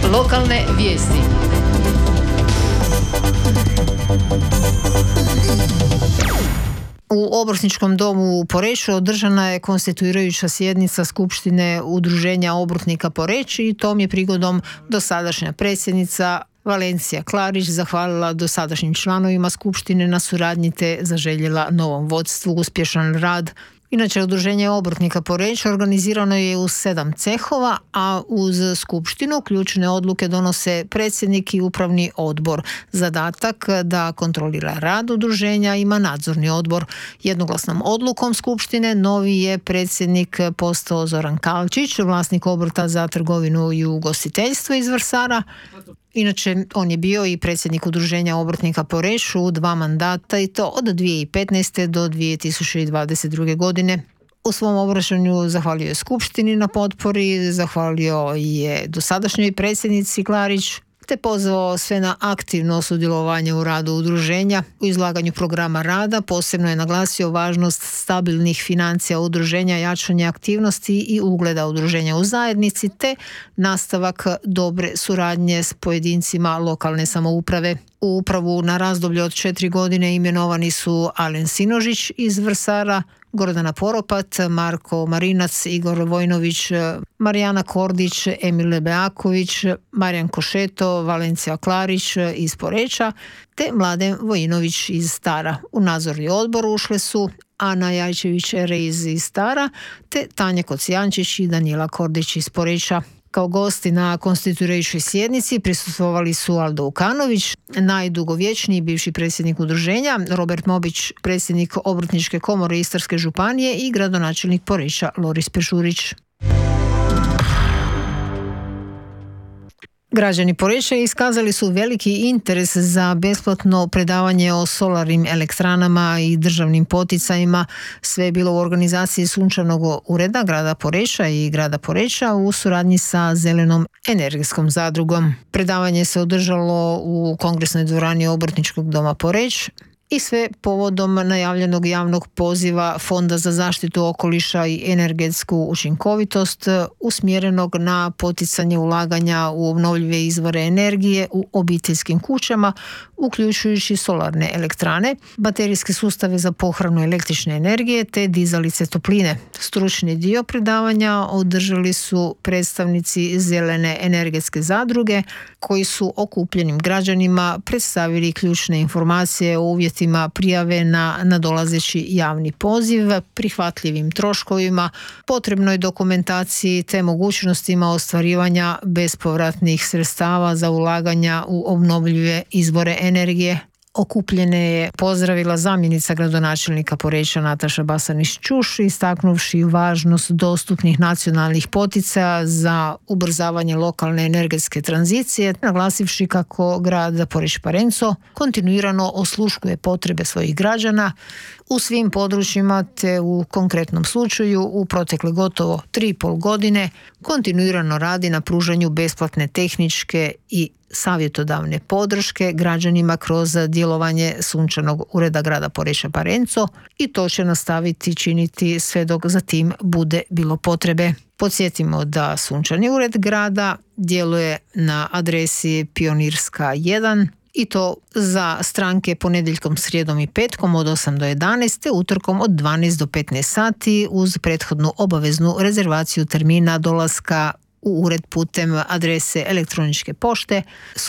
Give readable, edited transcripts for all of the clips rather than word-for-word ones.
Lokalne vijesti. U Obrtničkom domu u Poreču održana je konstituirajuća sjednica Skupštine Udruženja obrtnika Poreč i tom je prigodom dosadašnja predsjednica Valencija Klarić zahvalila dosadašnjim članovima Skupštine na suradnji te zaželjela novom vodstvu uspješan rad. Inače, Udruženje obrtnika Poreč organizirano je u 7 cehova, a uz skupštinu ključne odluke donose predsjednik i upravni odbor. Zadatak da kontrolira rad udruženja ima nadzorni odbor. Jednoglasnom odlukom skupštine novi je predsjednik postao Zoran Kalčić, vlasnik obrta za trgovinu i ugostiteljstvo iz Vrsara. Inače, on je bio i predsjednik Udruženja obrtnika Poreč u 2 mandata i to od 2015. do 2022. godine. U svom obraćanju zahvalio je Skupštini na potpori, zahvalio je dosadašnjoj predsjednici Klarić, te pozvao sve na aktivno sudjelovanje u radu udruženja. U izlaganju programa rada posebno je naglasio važnost stabilnih financija udruženja, jačanje aktivnosti i ugleda udruženja u zajednici, te nastavak dobre suradnje s pojedincima lokalne samouprave. U upravu na razdoblje od 4 godine imenovani su Alen Sinožić iz Vrsara, Gordana Poropat, Marko Marinac, Igor Vojnović, Marijana Kordić, Emile Beaković, Marijan Košeto, Valencija Klarić iz Poreča, te Mladen Vojinović iz Stara. U nadzorni odbor ušle su Ana Jajčević-Reiz iz Stara, te Tanja Kocijančić i Danijela Kordić iz Poreča. Kao gosti na konstituirajućoj sjednici prisustvovali su Aldo Ukanović, najdugovječniji bivši predsjednik udruženja, Robert Mobić, predsjednik Obrtničke komore Istarske županije i gradonačelnik Poreča Loris Pešurić. Građani Poreča iskazali su veliki interes za besplatno predavanje o solarnim elektranama i državnim poticajima. Sve je bilo u organizaciji Sunčanog ureda grada Poreča i grada Poreča u suradnji sa Zelenom energetskom zadrugom. Predavanje se održalo u kongresnoj dvorani Obrtničkog doma Poreć i sve povodom najavljenog javnog poziva Fonda za zaštitu okoliša i energetsku učinkovitost usmjerenog na poticanje ulaganja u obnovljive izvore energije u obiteljskim kućama, uključujući solarne elektrane, baterijske sustave za pohranu električne energije te dizalice topline. Stručni dio predavanja održali su predstavnici Zelene energetske zadruge koji su okupljenim građanima predstavili ključne informacije o uvjetima prijave na nadolazeći javni poziv, prihvatljivim troškovima, potrebnoj dokumentaciji te mogućnostima ostvarivanja bespovratnih sredstava za ulaganja u obnovljive izvore energije. Okupljene je pozdravila zamjenica gradonačelnika Poreča Nataša Basanić-Čuš, istaknuvši važnost dostupnih nacionalnih poticaja za ubrzavanje lokalne energetske tranzicije, naglasivši kako grad Poreč-Parenco kontinuirano osluškuje potrebe svojih građana u svim područjima te u konkretnom slučaju u protekle gotovo 3,5 godine kontinuirano radi na pružanju besplatne tehničke i savjetodavne podrške građanima kroz djelovanje Sunčanog ureda grada Poreča-Parenco i to će nastaviti činiti sve dok za tim bude bilo potrebe. Podsjetimo da Sunčani ured grada djeluje na adresi Pionirska 1 i to za stranke ponedjeljkom, srijedom i petkom od 8 do 11 te utorkom od 12 do 15 sati uz prethodnu obaveznu rezervaciju termina dolaska u ured putem adrese elektroničke pošte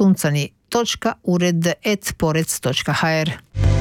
suncani.ured@porec.hr.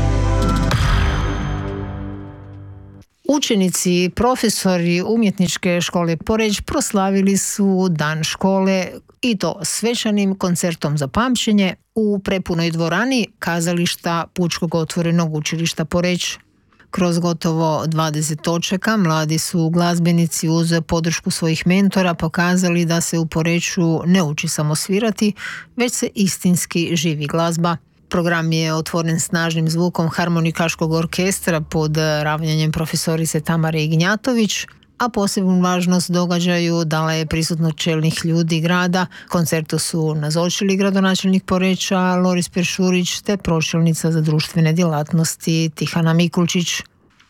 Učenici i profesori Umjetničke škole Poreč proslavili su dan škole i to svečanim koncertom za pamćenje u prepunoj dvorani kazališta Pučkog otvorenog učilišta Poreč. Kroz gotovo 20 točaka mladi su glazbenici uz podršku svojih mentora pokazali da se u Poreču ne uči samo svirati, već se istinski živi glazba. Program je otvoren snažnim zvukom harmonikaškog orkestra pod ravnjanjem profesorice Tamare Ignjatović, a posebnu važnost događaju dala je prisutnost čelnih ljudi grada. Koncertu su nazočili gradonačelnik Poreča Loris Pešurić te pročelnica za društvene djelatnosti Tihana Mikulčić.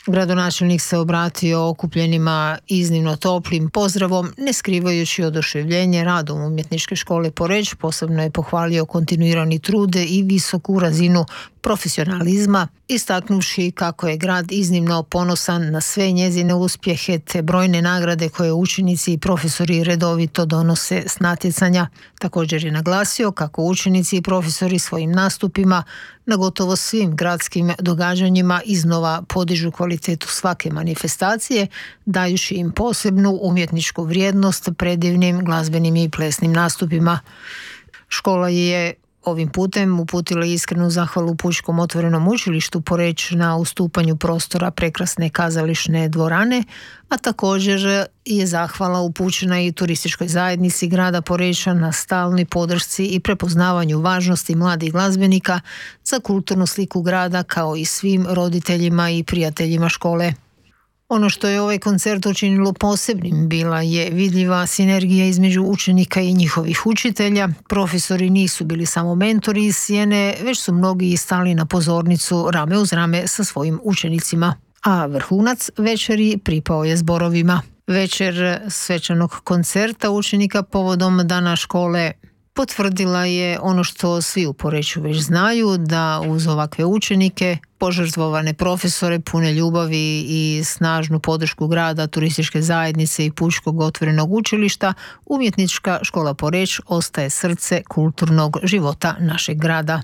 Gradonačelnik se obratio okupljenima iznimno toplim pozdravom, ne skrivajući oduševljenje radom umjetničke škole Poreč. Posebno je pohvalio kontinuirani trud i visoku razinu profesionalizma, istaknuvši kako je grad iznimno ponosan na sve njezine uspjehe te brojne nagrade koje učenici i profesori redovito donose s natjecanja. Također je naglasio kako učenici i profesori svojim nastupima na gotovo svim gradskim događanjima iznova podižu kvalitetu svake manifestacije, dajući im posebnu umjetničku vrijednost predivnim glazbenim i plesnim nastupima. Škola je ovim putem uputila iskrenu zahvalu Pučkom otvorenom učilištu Poreč na ustupanju prostora prekrasne kazališne dvorane, a također je zahvala upućena i turističkoj zajednici grada Poreča na stalnoj podršci i prepoznavanju važnosti mladih glazbenika za kulturnu sliku grada, kao i svim roditeljima i prijateljima škole. Ono što je ovaj koncert učinilo posebnim bila je vidljiva sinergija između učenika i njihovih učitelja. Profesori nisu bili samo mentori iz sjene, već su mnogi stali na pozornicu rame uz rame sa svojim učenicima. A vrhunac večeri pripao je zborovima. Večer svečanog koncerta učenika povodom Dana škole potvrdila je ono što svi u Poreču već znaju, da uz ovakve učenike, požrtvovane profesore, pune ljubavi i snažnu podršku grada, turističke zajednice i Pučkog otvorenog učilišta, umjetnička škola Poreč ostaje srce kulturnog života našeg grada.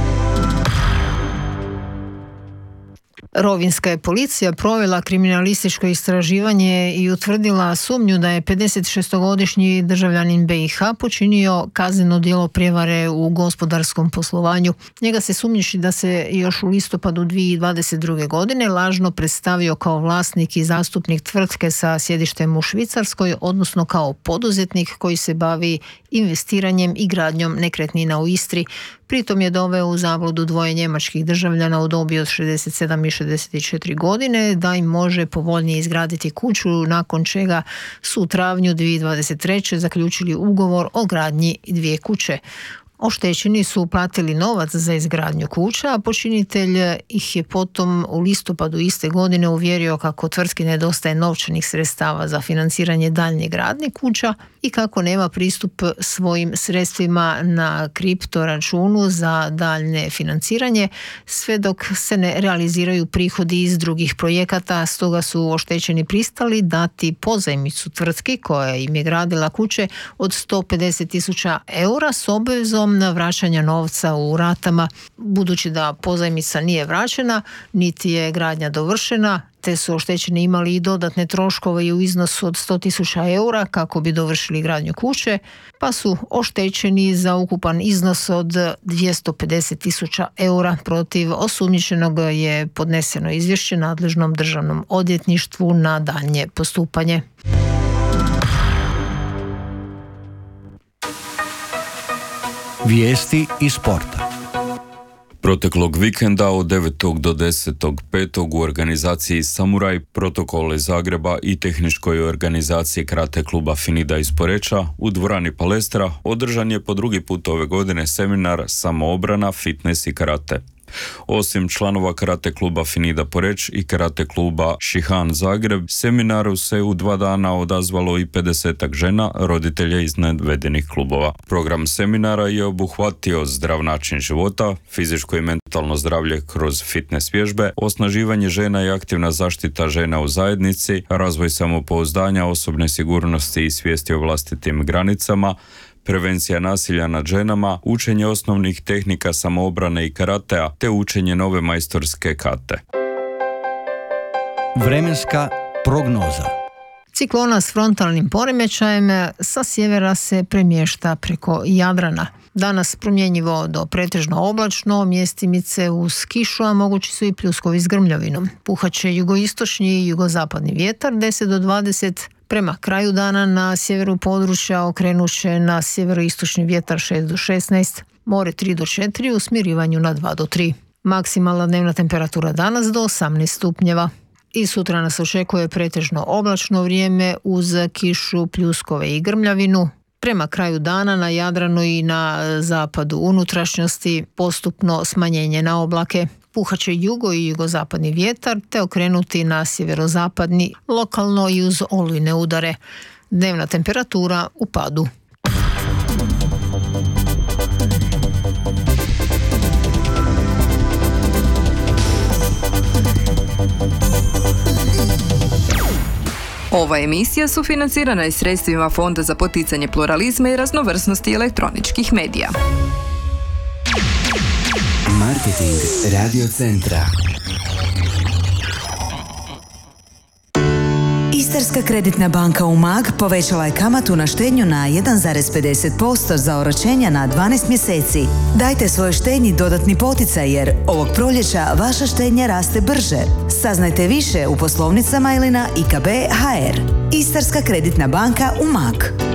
Rovinjska je policija provela kriminalističko istraživanje i utvrdila sumnju da je 56-godišnji državljanin BiH počinio kazneno djelo prijevare u gospodarskom poslovanju. Njega se sumnjiči da se još u listopadu 2022. godine lažno predstavio kao vlasnik i zastupnik tvrtke sa sjedištem u Švicarskoj, odnosno kao poduzetnik koji se bavi investiranjem i gradnjom nekretnina u Istri. Pritom je doveo u zabludu dvoje njemačkih državljana u dobi od 67 i 64 godine da im može povoljnije izgraditi kuću, nakon čega su u travnju 2023. zaključili ugovor o gradnji dvije kuće. Oštećeni su uplatili novac za izgradnju kuća, a počinitelj ih je potom u listopadu iste godine uvjerio kako tvrtki nedostaje novčanih sredstava za financiranje daljnje gradnje kuća i kako nema pristup svojim sredstvima na kripto računu za daljnje financiranje, sve dok se ne realiziraju prihodi iz drugih projekata. Stoga su oštećeni pristali dati pozajmicu tvrtki koja im je gradila kuće od 150.000 eura s obvezom na vraćanja novca u ratama. Budući da pozajmica nije vraćena, niti je gradnja dovršena, te su oštećeni imali i dodatne troškove u iznosu od 100.000 eura kako bi dovršili gradnju kuće, pa su oštećeni za ukupan iznos od 250.000 eura. Protiv osumnjičenog je podneseno izvješće nadležnom državnom odvjetništvu na daljnje postupanje. Vijesti iz sporta. Proteklog vikenda od 9. do 10.5. u organizaciji Samuraj, protokol iz Zagreba i tehničkoj organizaciji karate kluba Finida iz Poreča u dvorani Palestra održan je po drugi put ove godine seminar Samoobrana, fitness i karate. Osim članova karate kluba Finida Poreč i karate kluba Šihan Zagreb, seminaru se u 2 dana odazvalo i 50 žena, roditelja iz navedenih klubova. Program seminara je obuhvatio zdrav način života, fizičko i mentalno zdravlje kroz fitness vježbe, osnaživanje žena i aktivna zaštita žena u zajednici, razvoj samopouzdanja, osobne sigurnosti i svijesti o vlastitim granicama, prevencija nasilja nad ženama, učenje osnovnih tehnika samoobrane i karatea, te učenje nove majstorske kate. Vremenska prognoza. Ciklona s frontalnim poremećajem sa sjevera se premješta preko Jadrana. Danas promjenjivo do pretežno oblačno, mjestimice uz kišu, a mogući su i pljuskovi s grmljavinom. Puhaće jugoistočni i jugozapadni vjetar 10 do 20. Prema kraju dana na sjeveru područja okrenuće na sjeveroistočni vjetar 6 do 16, more 3 do 4, u smirivanju na 2 do 3. Maksimalna dnevna temperatura danas do 18 stupnjeva. I sutra nas očekuje pretežno oblačno vrijeme uz kišu, pljuskove i grmljavinu. Prema kraju dana na Jadranu i na zapadu unutrašnjosti postupno smanjenje na oblake. puhaće jugo i jugozapadni vjetar te okrenuti na sjeverozapadni, lokalno i uz olujne udare. Dnevna temperatura u padu. Ova emisija sufinancirana je sredstvima Fonda za poticanje pluralizma i raznovrsnosti elektroničkih medija. Marketing Radio Centra. Istarska kreditna banka Umag povećala je kamatu na štednju na 1,50% za oročenja na 12 mjeseci. Dajte svojoj štednji dodatni poticaj jer ovog proljeća vaša štednja raste brže. Saznajte više u poslovnicama ili na IKB HR. Istarska kreditna banka Umag.